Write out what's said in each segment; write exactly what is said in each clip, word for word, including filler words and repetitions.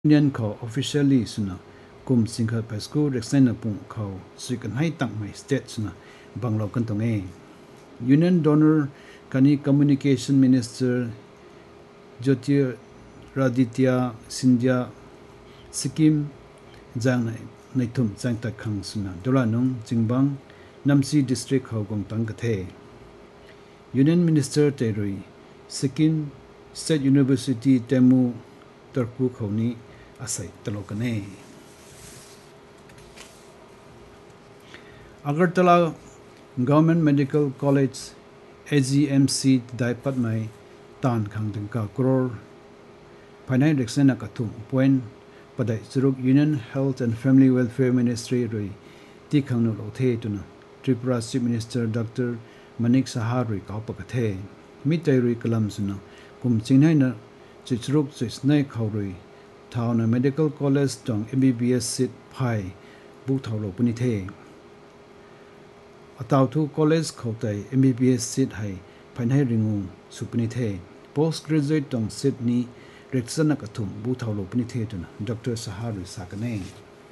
union ko officially suna kum singha pasku rexena pung ko sikan hai tang mai state suna banglo kan tonge union donor kani communication minister Jyotir Raditya Sindhya Sikkim jang naitum jang ta khang suna dola nong jingbang namsi district ho gong tang kathe union minister terui Sikkim State University Temu Turku khoni asai talokane Agartala Government Medical College A G M C daipat mai tan khang dengka crore phanai rexena kathum point padai churuk Union Health and Family Welfare Ministry roi ti khangno lothe tuna Tripura Chief Minister Doctor Manik Saha roi ka pakathe mi tai roi kalam suna kum chingnai na chichuruk chisnai khauroi Thauna Medical College tong M B B S seat phai bu thaulo puni the Ataw thu college khautai M B B S seat hai phanai ringu supni the postgraduate tong Sydney Rexana kathum bu thaulo puni the tuna Doctor Saharu Sakane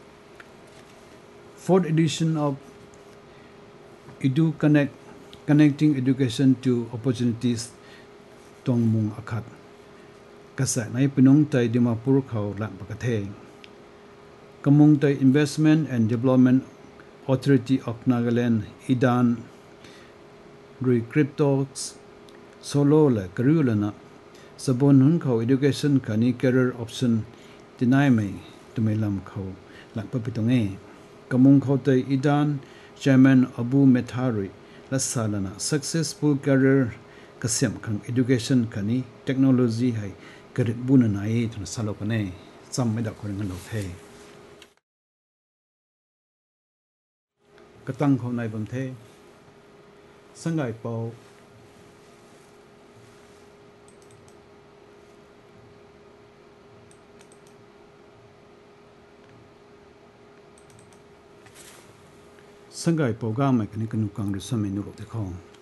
Fourth edition of Edu Connect Connecting Education to Opportunities tong mung akhat kasa nai pinung tai Dimapur khau lang pakathe kamung tai Investment and Development Authority of Nagaland idan rui cryptos solo la karulana sabon hun khau education kani career option tinai mai tumelam khau lang papitonge kamung khau tai idan chairman Abu Methari lasalana successful career kasyam khang education kani technology hai karit buna nai thun salokane cham me da khoring lo the katang khau nai bam the sangai pau sangai pau ga mai kani kanu kang ri samme nu ro de khong